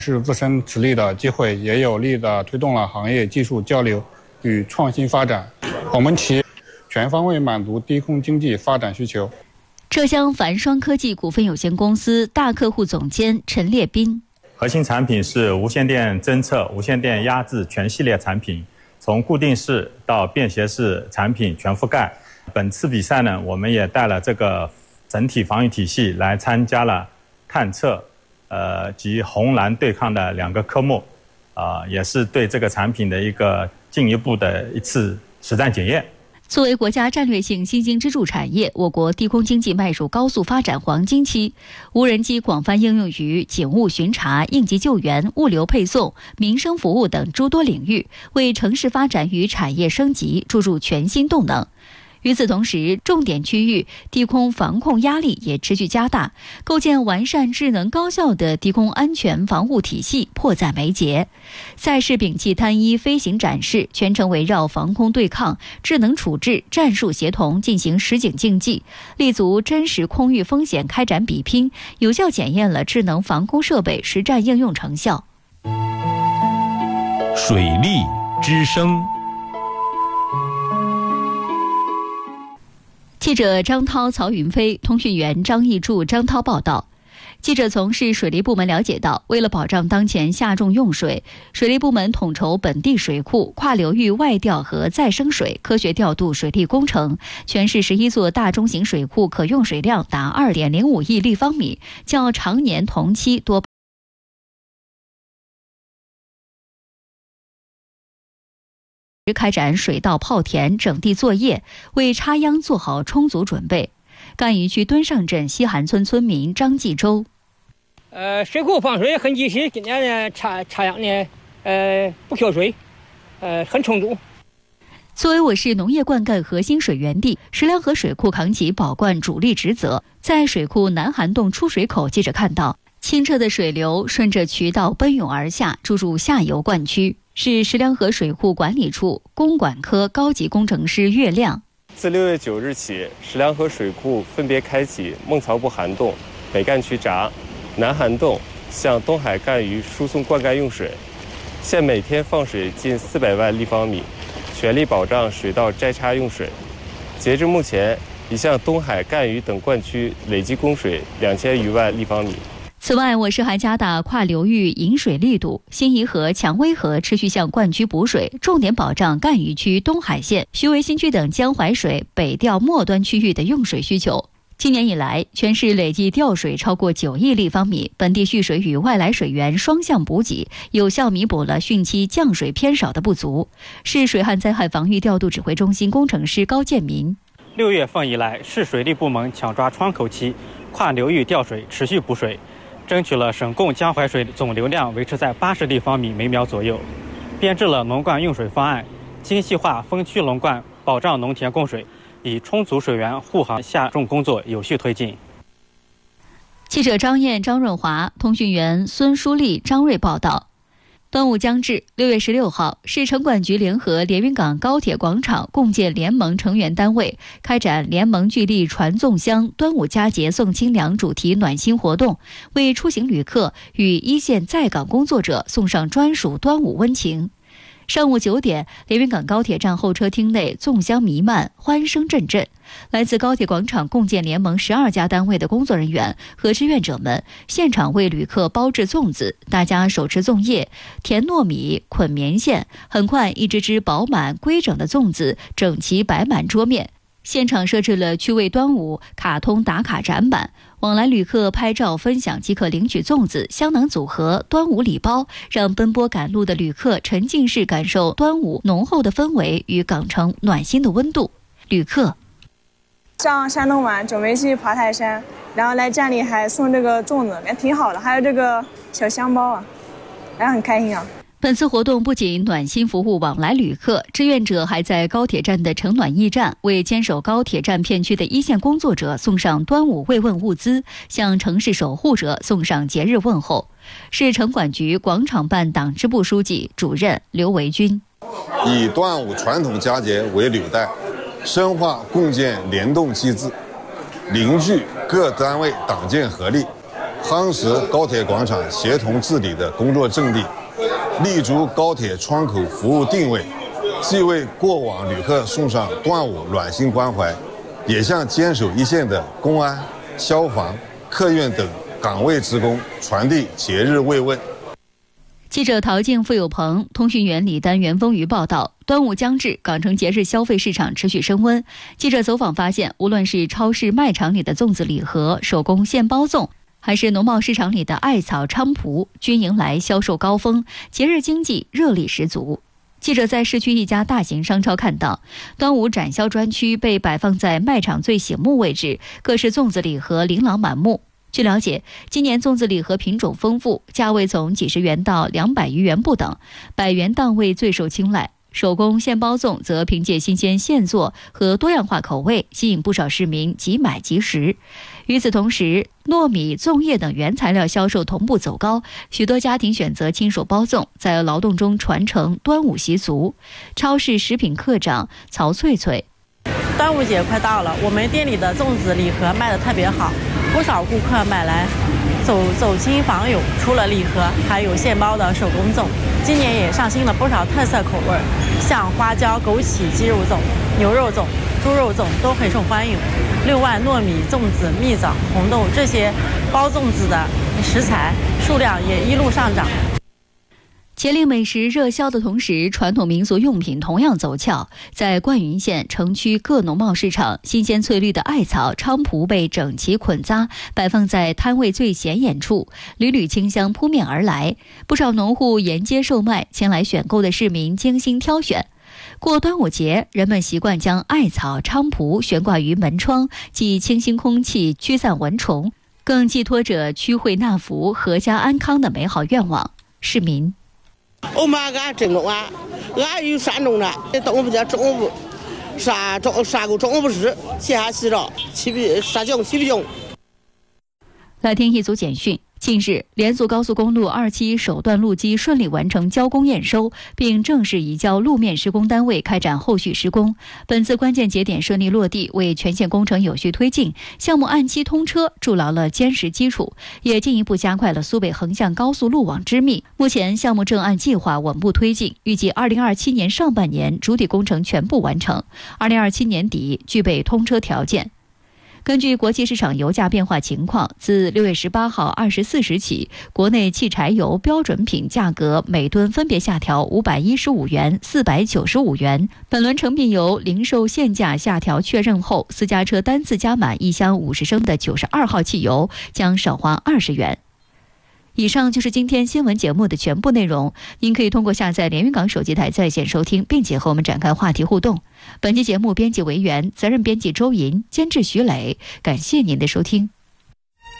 是自身实力的机会，也有力地推动了行业技术交流与创新发展。我们企业全方位满足低空经济发展需求。 浙江凡双科技股份有限公司大客户总监陈烈斌。 核心产品是无线电侦测、无线电压制全系列产品，从固定式到便携式产品全覆盖。本次比赛呢，我们也带了这个整体防御体系来参加了探测及红蓝对抗的2个科目，也是对这个产品的一个进一步的一次实战检验。 作为国家战略性新兴支柱产业，我国低空经济迈入高速发展黄金期，无人机广泛应用于警务巡查、应急救援、物流配送、民生服务等诸多领域，为城市发展与产业升级注入全新动能。与此同时，重点区域低空防控压力也持续加大，构建完善智能高效的低空安全防护体系迫在眉睫。赛事摒弃单一飞行展示，全程围绕防空对抗、智能处置、战术协同进行实景竞技，立足真实空域风险开展比拼，有效检验了智能防空设备实战应用成效。 水利之声。 记者张涛、曹云飞，通讯员张义柱、张涛报道。记者从市水利部门了解到，为了保障当前下重用水，水利部门统筹本地水库跨流域外调和再生水科学调度水利工程，全市11座大中型水库可用水量达 2.05 亿立方米，较常年同期多开展水稻泡田整地作业，为插秧做好充足准备。赣榆区敦上镇西韩村村民张继洲： 水库放水很及时，今年呢插秧呢不缺水，很充足。 作为我市农业灌溉核心水源地，石梁河水库扛起保灌主力职责。在水库南涵洞出水口，记者看到清澈的水流顺着渠道奔涌而下，注入下游灌区。是石梁河水库管理处公管科高级工程师岳亮。 自6月9日起，石梁河水库分别开启孟曹部涵洞、北干渠闸、南涵洞向东海赣榆输送灌溉用水，现每天放水近400万立方米，全力保障水稻摘插用水。截至目前，已向东海、赣榆等灌区累计供水2000余万立方米。 此外，我市还加大跨流域引水力度，新沂河、蔷薇河持续向灌区补水，重点保障赣榆区、东海县、徐渭新区等江淮水北调末端区域的用水需求。今年以来，全市累计调水超过9亿立方米，本地蓄水与外来水源双向补给，有效弥补了汛期降水偏少的不足。市水旱灾害防御调度指挥中心工程师高建民 ：6月份以来，市水利部门抢抓窗口期，跨流域调水，持续补水，争取了省供江淮水总流量维持在80立方米每秒左右，编制了农灌用水方案，精细化分区农灌，保障农田供水，以充足水源护航下重工作有序推进。 记者张燕、张润华，通讯员孙淑丽、张瑞报道。端午将至，6月16号，市城管局联合连云港高铁广场共建联盟成员单位，开展联盟聚力传粽香、端午佳节送清凉主题暖心活动，为出行旅客与一线在岗工作者送上专属端午温情。上午9点，连云港高铁站候车厅内粽香弥漫，欢声阵阵。来自高铁广场共建联盟12家单位的工作人员和志愿者们现场为旅客包制粽子，大家手持粽叶、甜糯米、捆棉线，很快一只只饱满规整的粽子整齐摆满桌面。现场设置了趣味端午卡通打卡展板，往来旅客拍照分享即可领取粽子、香囊组合、端午礼包，让奔波赶路的旅客沉浸式感受端午浓厚的氛围与港城暖心的温度。旅客上山东玩，准备去爬泰山，然后来站里还送这个粽子，也挺好的，还有这个小香包啊，还很开心啊。 本次活动不仅暖心服务往来旅客，志愿者还在高铁站的城暖驿站为坚守高铁站片区的一线工作者送上端午慰问物资，向城市守护者送上节日问候。市城管局广场办党支部书记、主任刘维军： 以端午传统佳节为纽带，深化共建联动机制，凝聚各单位党建合力， 夯实高铁广场协同治理的工作阵地，立足高铁窗口服务定位，既为过往旅客送上端午暖心关怀，也向坚守一线的公安、消防、客运等岗位职工传递节日慰问。 记者陶静、付有朋，通讯员李丹、袁丰瑜报道。端午将至，港城节日消费市场持续升温。记者走访发现，无论是超市卖场里的粽子礼盒、手工现包粽，还是农贸市场里的艾草、菖蒲，均迎来销售高峰，节日经济热力十足。记者在市区一家大型商超看到，端午展销专区被摆放在卖场最醒目位置，各式粽子礼盒琳琅满目。据了解，今年粽子礼盒品种丰富，价位从几十元到200余元不等，100元档位最受青睐。手工现包粽则凭借新鲜现做和多样化口味，吸引不少市民即买即食。与此同时，糯米、粽叶等原材料销售同步走高，许多家庭选择亲手包粽，在劳动中传承端午习俗。超市食品科长曹翠翠： 端午节快到了，我们店里的粽子礼盒卖得特别好，不少顾客买来走亲访友。除了礼盒，还有现包的手工粽，今年也上新了不少特色口味，像花椒、枸杞鸡肉粽、牛肉粽、猪肉粽都很受欢迎。另外，糯米、粽子、蜜枣、红豆这些包粽子的食材数量也一路上涨。 节令美食热销的同时，传统民俗用品同样走俏。在灌云县城区各农贸市场，新鲜翠绿的艾草、菖蒲被整齐捆扎，摆放在摊位最显眼处，缕缕清香扑面而来。不少农户沿街售卖，前来选购的市民精心挑选。过端午节，人们习惯将艾草、菖蒲悬挂于门窗，既清新空气，驱散蚊虫，更寄托着驱秽纳福、阖家安康的美好愿望。市民： 我妈俺真弄啊，俺有山东的，到我们家中午杀过中午不是，洗下洗澡，杀酱起不酱。 来听一组简讯。近日，连苏高速公路2期首段路基顺利完成交工验收，并正式移交路面施工单位开展后续施工。本次关键节点顺利落地，为全线工程有序推进、项目按期通车筑牢了坚实基础，也进一步加快了苏北横向高速路网织密。目前项目正按计划稳步推进，预计2027年上半年主体工程全部完成，2027年底具备通车条件。根据国际市场油价变化情况，自6月18号24时起，国内汽柴油标准品价格每吨分别下调515元、495元。本轮成品油零售限价下调确认后，私家车单次加满1箱50升的92号汽油将少花20元。以上就是今天新闻节目的全部内容，您可以通过下载连云港手机台在线收听，并且和我们展开话题互动。本期节目编辑维园，责任编辑周莹，监制徐磊，感谢您的收听。